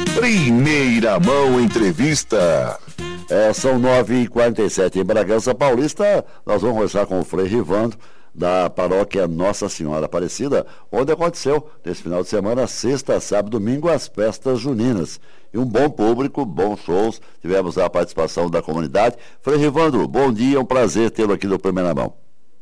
Primeira Mão Entrevista. São 9h47 em Bragança Paulista. Nós vamos conversar com o Frei Rivando, da paróquia Nossa Senhora Aparecida, onde aconteceu, nesse final de semana, sexta, sábado, domingo, as festas juninas. E um bom público, bons shows, tivemos a participação da comunidade. Frei Rivando, bom dia, é um prazer tê-lo aqui do Primeira Mão.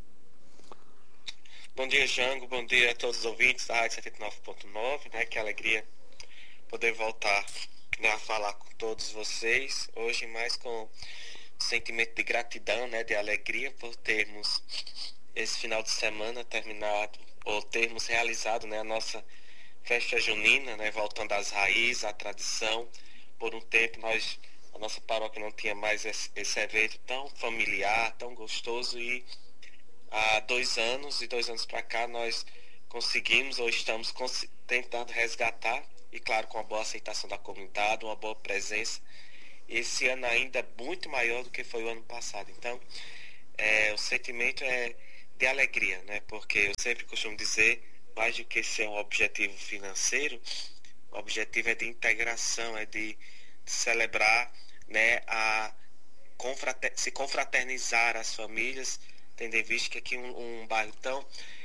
Bom dia, Jango, bom dia a todos os ouvintes da Rádio 79.9, né? Que alegria poder voltar, né, a falar com todos vocês, hoje mais com sentimento de gratidão, né, de alegria por termos esse final de semana terminado, ou termos realizado, né, a nossa festa junina, né, voltando às raízes, à tradição. Por um tempo a nossa paróquia não tinha mais esse evento tão familiar, tão gostoso, e há 2 anos para cá nós conseguimos, ou estamos tentando resgatar, e claro, com a boa aceitação da comunidade, uma boa presença. Esse ano ainda é muito maior do que foi o ano passado. Então, o sentimento é de alegria, né? Porque eu sempre costumo dizer, mais do que ser um objetivo financeiro, o objetivo é de integração, é de celebrar, né, se confraternizar as famílias, tendo em vista que aqui um bairro tão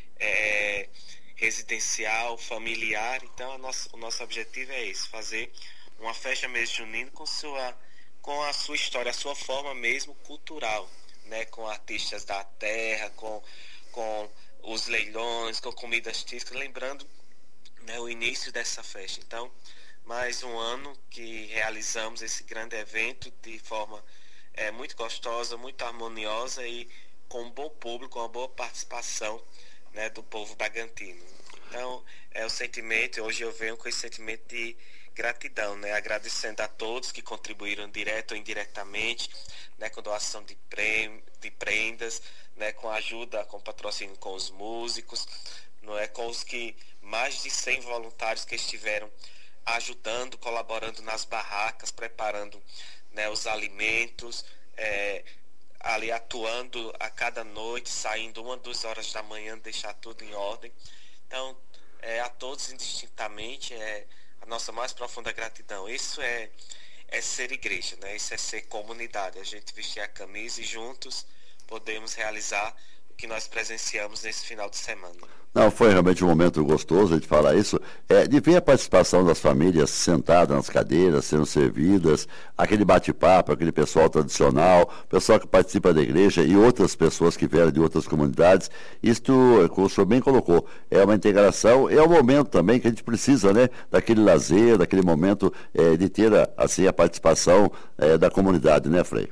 residencial, familiar. Então o nosso objetivo é esse, fazer uma festa mesmo junina com a sua história, a sua forma mesmo cultural, né, com artistas da terra, com os leilões, com comidas típicas, lembrando, né, o início dessa festa. Então, mais um ano que realizamos esse grande evento de forma muito gostosa, muito harmoniosa e com um bom público, com uma boa participação, né, do povo bragantino. Então, o sentimento, hoje eu venho com esse sentimento de gratidão, né, agradecendo a todos que contribuíram direto ou indiretamente, né, com doação de prendas, né, com ajuda, com patrocínio com os músicos, não é, com os mais de 100 voluntários que estiveram ajudando, colaborando nas barracas, preparando, né, os alimentos, ali atuando a cada noite, saindo 1, 2 horas da manhã, deixar tudo em ordem. Então, a todos indistintamente, a nossa mais profunda gratidão. Isso é ser igreja, né? Isso é ser comunidade. A gente vestir a camisa e juntos podemos realizar o que nós presenciamos nesse final de semana. Não, foi realmente um momento gostoso de falar isso, de ver a participação das famílias sentadas nas cadeiras, sendo servidas, aquele bate-papo, aquele pessoal tradicional, pessoal que participa da igreja e outras pessoas que vieram de outras comunidades. Isto, como o senhor bem colocou, é uma integração, é um momento também que a gente precisa, né, daquele lazer, daquele momento de ter assim, a participação da comunidade, né, Frei?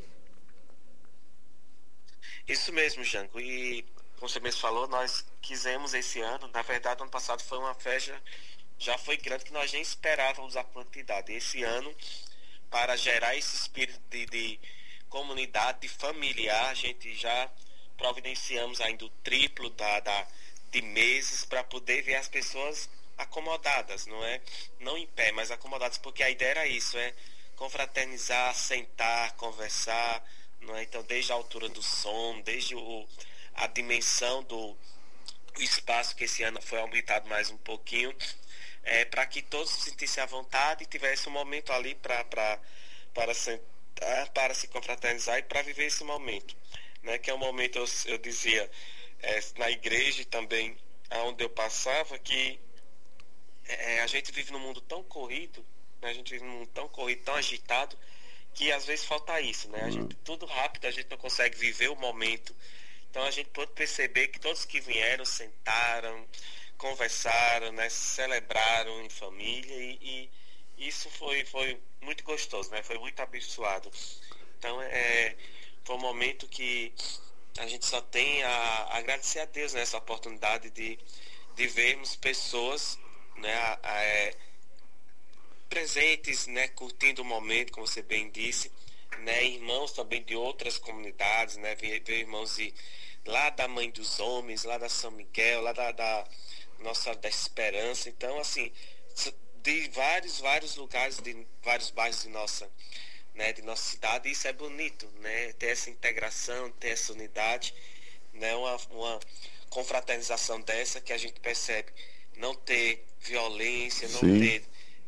Isso mesmo, Jango. E como você mesmo falou, nós quisemos esse ano, na verdade, ano passado foi uma festa, já foi grande, que nós nem esperávamos a quantidade. Esse ano, para gerar esse espírito de comunidade, de familiar, a gente já providenciamos ainda o triplo de meses para poder ver as pessoas acomodadas, não em pé, mas acomodadas, porque a ideia era isso, confraternizar, sentar, conversar, não é? Então, desde a altura do som, desde a dimensão do espaço, que esse ano foi aumentado mais um pouquinho, para que todos se sentissem à vontade e tivesse um momento ali para sentar, para se confraternizar e para viver esse momento, né? Que é um momento, eu dizia, na igreja e também onde eu passava, que a gente vive num mundo tão corrido, né? A gente vive num mundo tão corrido, tão agitado, que às vezes falta isso, né? A gente, tudo rápido, a gente não consegue viver o momento. Então a gente pode perceber que todos que vieram sentaram, conversaram, né, celebraram em família e isso foi muito gostoso, né? Foi muito abençoado. Então foi um momento que a gente só tem a agradecer a Deus nessa oportunidade de vermos pessoas, né, presentes, né, curtindo o momento, como você bem disse, né, irmãos também de outras comunidades, né, ver irmãos lá da Mãe dos Homens, lá da São Miguel, lá da Nossa da Esperança. Então, assim, de vários lugares, de vários bairros de nossa cidade, e isso é bonito, né, ter essa integração, ter essa unidade, né, uma confraternização dessa que a gente percebe não ter violência, não ter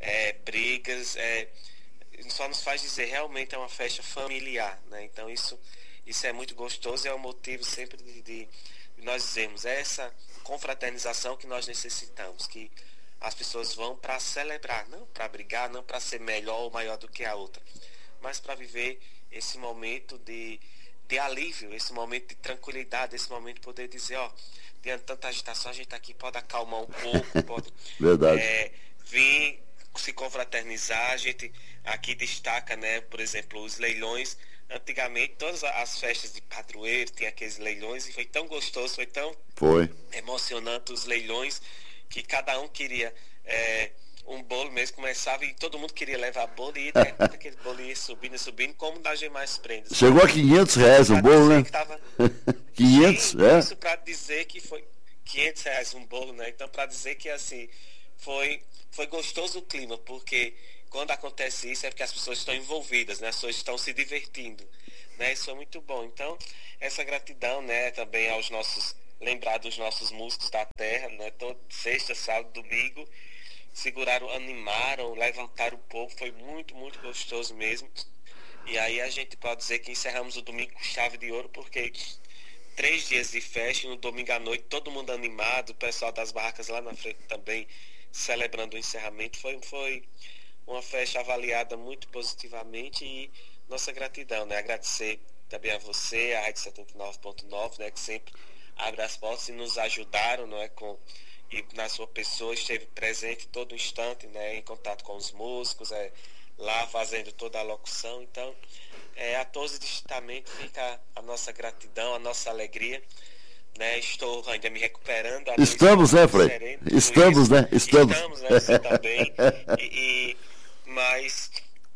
brigas, só nos faz dizer realmente é uma festa familiar, né? Então isso é muito gostoso e é o motivo sempre de nós dizemos essa confraternização que nós necessitamos, que as pessoas vão para celebrar, não para brigar, não para ser melhor ou maior do que a outra, mas para viver esse momento de alívio, esse momento de tranquilidade, esse momento de poder dizer, diante de tanta agitação, a gente aqui pode acalmar um pouco, pode Verdade. vir se confraternizar. A gente aqui destaca, né, por exemplo, os leilões. Antigamente, todas as festas de padroeiro tinha aqueles leilões e foi tão gostoso, foi emocionante os leilões, que cada um queria um bolo mesmo, começava e todo mundo queria levar bolo e aquele bolo ia subindo, como das demais prendas. Chegou a R$500 um bolo, né? Tava... 500, Sim, isso para dizer que foi R$500 um bolo, né? Então, para dizer que assim, foi gostoso o clima, porque quando acontece isso é porque as pessoas estão envolvidas, né? As pessoas estão se divertindo, né? Isso é muito bom. Então, essa gratidão, né, também lembrar dos nossos músicos da terra, né? Todo sexta, sábado, domingo, seguraram, animaram, levantaram um pouco, foi muito, muito gostoso mesmo. E aí a gente pode dizer que encerramos o domingo com chave de ouro, porque 3 dias de festa, e no domingo à noite todo mundo animado, o pessoal das barracas lá na frente também celebrando o encerramento. Foi uma festa avaliada muito positivamente e nossa gratidão, né? Agradecer também a você, a Rádio 79.9, né? Que sempre abre as portas e nos ajudaram, não é? E na sua pessoa esteve presente todo instante, né? Em contato com os músicos, lá fazendo toda a locução. Então, a todos distintamente fica a nossa gratidão, a nossa alegria. Né? Estou ainda me recuperando. Estamos, né, Frei? Estamos, né? Estamos, né? Você também. Mas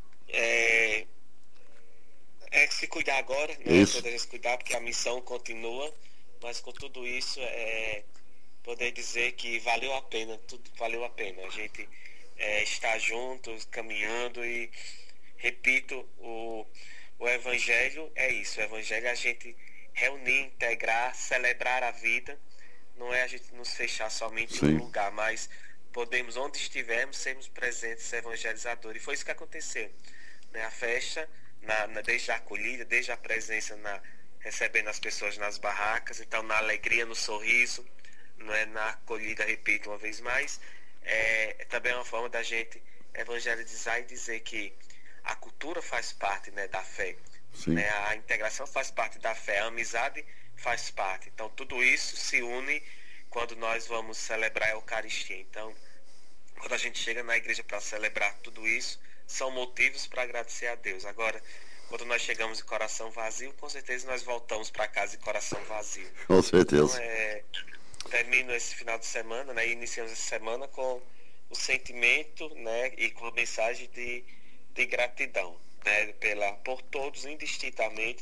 se cuidar agora, né? Poder se cuidar, porque a missão continua. Mas com tudo isso, poder dizer que valeu a pena, tudo valeu a pena. A gente está juntos, caminhando e, repito, o Evangelho é isso. O Evangelho é a gente reunir, integrar, celebrar a vida. Não é a gente nos fechar somente em um lugar, mas podemos, onde estivermos, sermos presentes, evangelizadores. E foi isso que aconteceu, né? A festa, desde a acolhida, desde a presença, recebendo as pessoas nas barracas, então na alegria, no sorriso, não é, na acolhida, repito uma vez mais, também é uma forma da gente evangelizar e dizer que a cultura faz parte, né, da fé. Né, a integração faz parte da fé, a amizade faz parte. Então tudo isso se une quando nós vamos celebrar a Eucaristia. Então, quando a gente chega na igreja para celebrar tudo isso, são motivos para agradecer a Deus. Agora, quando nós chegamos de coração vazio, com certeza nós voltamos para casa de coração vazio. Com certeza. Então, termino esse final de semana, né, e iniciamos essa semana com o sentimento, né, e com a mensagem de gratidão, né, por todos indistintamente,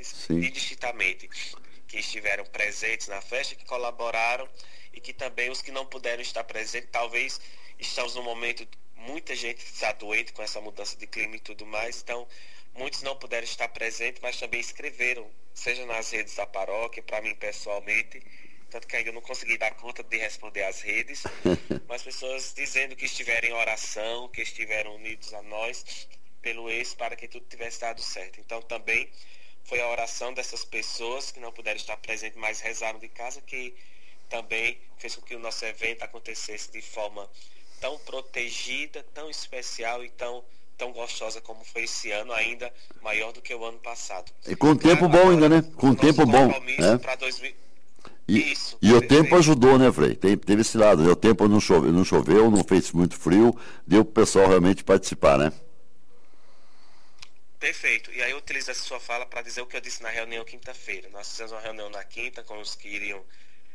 que estiveram presentes na festa, que colaboraram, e que também os que não puderam estar presentes, talvez estamos num momento, muita gente está doente com essa mudança de clima e tudo mais, então muitos não puderam estar presentes, mas também escreveram, seja nas redes da paróquia, para mim pessoalmente, tanto que ainda não consegui dar conta de responder às redes, mas pessoas dizendo que estiveram em oração, que estiveram unidos a nós, pelo ex, para que tudo tivesse dado certo. Então também foi a oração dessas pessoas que não puderam estar presentes, mas rezaram de casa, que também fez com que o nosso evento acontecesse de forma tão protegida, tão especial e tão gostosa como foi esse ano, ainda maior do que o ano passado. E com tempo bom ainda, né? Com tempo bom. Para 2000... E o tempo ajudou, né, Frei? Teve esse lado. O tempo não choveu, não fez muito frio, deu para o pessoal realmente participar, né? Perfeito. E aí eu utilizo essa sua fala para dizer o que eu disse na reunião quinta-feira. Nós fizemos uma reunião na quinta com os que iriam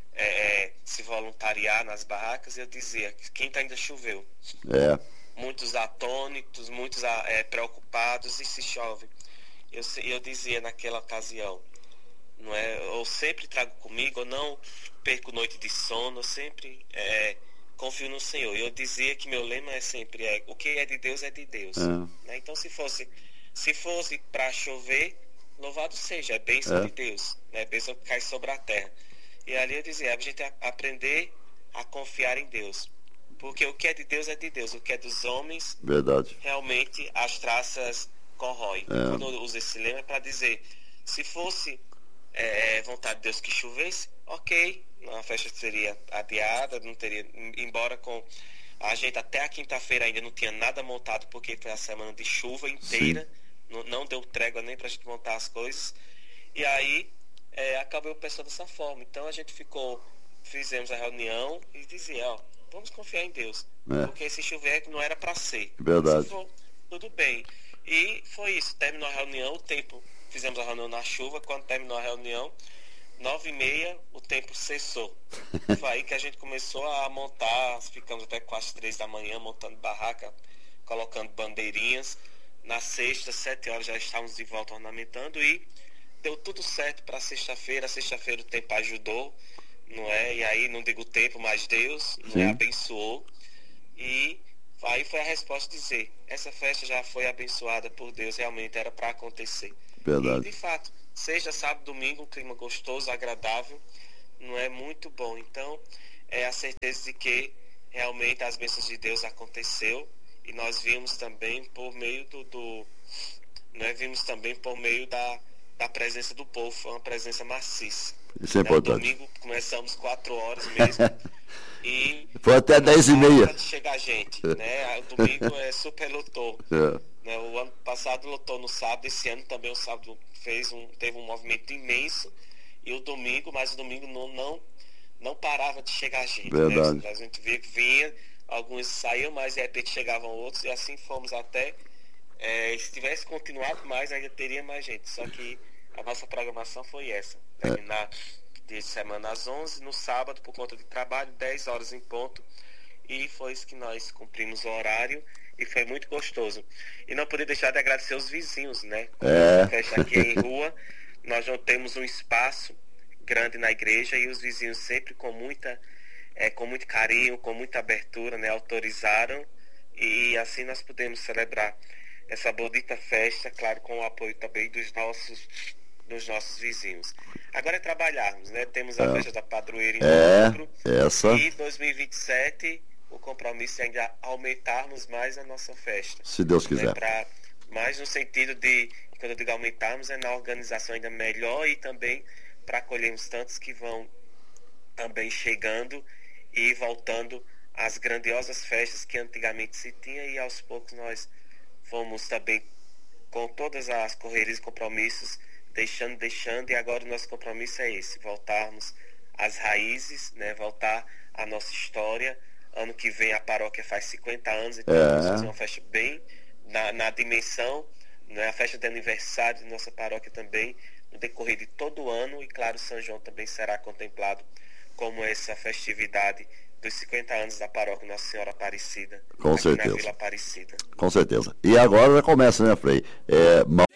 se voluntariar nas barracas, e eu dizia que quinta ainda choveu. Muitos atônitos, muitos preocupados, e se chove. Eu dizia naquela ocasião, não é? Eu sempre trago comigo, eu não perco noite de sono, eu sempre confio no Senhor. Eu dizia que meu lema é sempre o que é de Deus é de Deus. Né? Então se fosse para chover, louvado seja, é bênção de Deus, né? Bênção que cai sobre a terra. E ali eu dizia, a gente aprender a confiar em Deus. Porque o que é de Deus, o que é dos homens, Verdade. realmente as traças corroem. Quando eu uso esse lema é para dizer, se fosse vontade de Deus que chovesse, ok, a festa seria adiada, não teria, embora com a gente até a quinta-feira ainda não tinha nada montado, porque foi a semana de chuva inteira, não deu trégua nem para a gente montar as coisas, e aí acabou pensando dessa forma. Então a gente fizemos a reunião e dizia, vamos confiar em Deus, porque se chover não era para ser. Verdade. Se for, tudo bem. E foi isso, terminou a reunião, fizemos a reunião na chuva, quando terminou a reunião, 9h30, o tempo cessou. Foi aí que a gente começou a montar, ficamos até quase 3 da manhã montando barraca, colocando bandeirinhas. Na sexta, 7 horas já estávamos de volta ornamentando e deu tudo certo para sexta-feira. Sexta-feira o tempo ajudou, não é? E aí não digo o tempo, mas Deus, não é? Abençoou. E aí foi a resposta dizer, essa festa já foi abençoada por Deus, realmente era para acontecer. Verdade. E de fato, seja sábado, domingo, um clima gostoso, agradável, não é muito bom. Então, é a certeza de que realmente as bênçãos de Deus aconteceu e nós vimos também por meio da presença do povo, foi uma presença maciça. Isso é importante. Domingo começamos 4 horas mesmo. E foi até 10h30. De chegar gente, né? O domingo super lotou. Né? O ano passado lotou no sábado, esse ano também o sábado teve um movimento imenso. E o domingo não parava de chegar gente. Verdade. Né? A gente via que vinha, alguns saíam, mas de repente chegavam outros, e assim fomos até. Se tivesse continuado mais, ainda teria mais gente. Só que a nossa programação foi essa. Terminar de semana às 11, no sábado, por conta de trabalho, 10 horas em ponto. E foi isso que nós cumprimos o horário e foi muito gostoso. E não podia deixar de agradecer os vizinhos, né? A festa aqui em rua, nós não temos um espaço grande na igreja e os vizinhos sempre com muito carinho, com muita abertura, né? Autorizaram e assim nós pudemos celebrar essa bonita festa, claro, com o apoio também dos nossos vizinhos. Agora é trabalharmos, né? Temos a festa da padroeira em outubro. E 2027 o compromisso é ainda aumentarmos mais a nossa festa. Se Deus quiser. Mais no sentido de, quando eu digo aumentarmos, é na organização ainda melhor e também para acolhermos tantos que vão também chegando e voltando às grandiosas festas que antigamente se tinha, e aos poucos nós fomos também com todas as correrias e compromissos deixando, e agora o nosso compromisso é esse, voltarmos às raízes, né? Voltar à nossa história. Ano que vem a paróquia faz 50 anos, então vamos fazer uma festa bem na dimensão, né? A festa de aniversário de nossa paróquia também, no decorrer de todo o ano, e claro, São João também será contemplado como essa festividade dos 50 anos da paróquia Nossa Senhora Aparecida, com aqui certeza. na Vila Aparecida. Com certeza. E agora já começa, né, Frei?